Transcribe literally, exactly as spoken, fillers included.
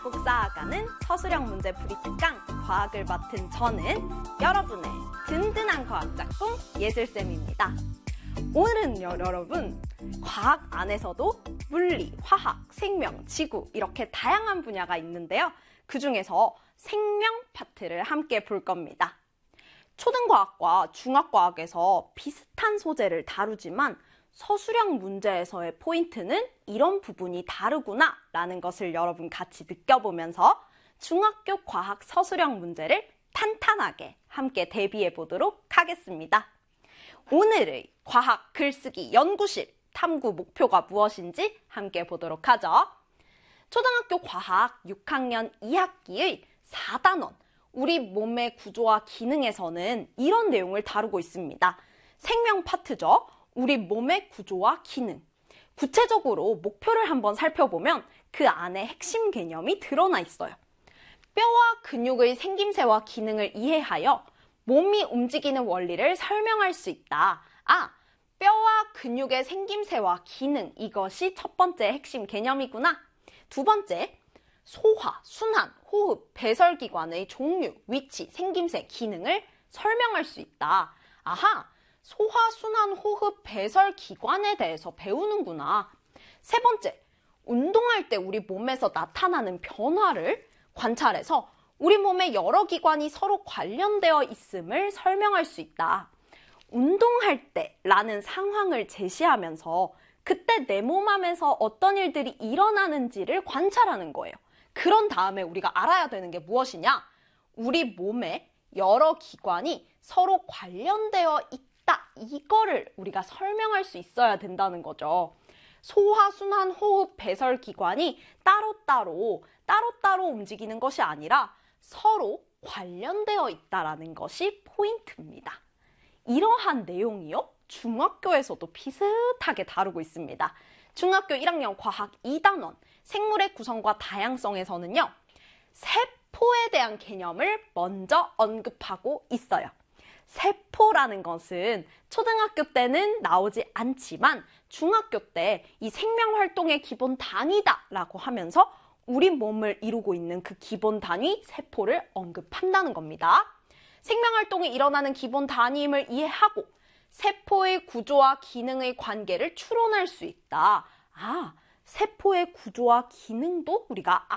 복사아가는 서술형 문제 브리특강 과학을 맡은 저는 여러분의 든든한 과학짝꿍 예슬쌤입니다. 오늘은 여러분, 과학 안에서도 물리, 화학, 생명, 지구 이렇게 다양한 분야가 있는데요. 그 중에서 생명 파트를 함께 볼 겁니다. 초등과학과 중학과학에서 비슷한 소재를 다루지만 서술형 문제에서의 포인트는 이런 부분이 다르구나 라는 것을 여러분 같이 느껴보면서 중학교 과학 서술형 문제를 탄탄하게 함께 대비해 보도록 하겠습니다. 오늘의 과학 글쓰기 연구실 탐구 목표가 무엇인지 함께 보도록 하죠. 초등학교 과학 육 학년 이 학기의 사 단원 우리 몸의 구조와 기능에서는 이런 내용을 다루고 있습니다. 생명 파트죠. 우리 몸의 구조와 기능. 구체적으로 목표를 한번 살펴보면 그 안에 핵심 개념이 드러나 있어요. 뼈와 근육의 생김새와 기능을 이해하여 몸이 움직이는 원리를 설명할 수 있다. 아, 뼈와 근육의 생김새와 기능, 이것이 첫 번째 핵심 개념이구나. 두 번째, 소화, 순환, 호흡, 배설기관의 종류, 위치, 생김새, 기능을 설명할 수 있다. 아하, 소화, 순환, 호흡, 배설기관에 대해서 배우는구나. 세 번째, 운동할 때 우리 몸에서 나타나는 변화를 관찰해서 우리 몸의 여러 기관이 서로 관련되어 있음을 설명할 수 있다. 운동할 때라는 상황을 제시하면서 그때 내 몸 안에서 어떤 일들이 일어나는지를 관찰하는 거예요. 그런 다음에 우리가 알아야 되는 게 무엇이냐? 우리 몸의 여러 기관이 서로 관련되어 있다. 이거를 우리가 설명할 수 있어야 된다는 거죠. 소화, 순환, 호흡, 배설 기관이 따로따로 따로따로 움직이는 것이 아니라 서로 관련되어 있다는 것이 포인트입니다. 이러한 내용이요, 중학교에서도 비슷하게 다루고 있습니다. 중학교 일 학년 과학 이 단원 생물의 구성과 다양성에서는요, 세포에 대한 개념을 먼저 언급하고 있어요. 세포라는 것은 초등학교 때는 나오지 않지만 중학교 때 이 생명활동의 기본 단위다 라고 하면서 우리 몸을 이루고 있는 그 기본 단위 세포를 언급한다는 겁니다. 생명활동이 일어나는 기본 단위임을 이해하고 세포의 구조와 기능의 관계를 추론할 수 있다. 아, 세포의 구조와 기능도 우리가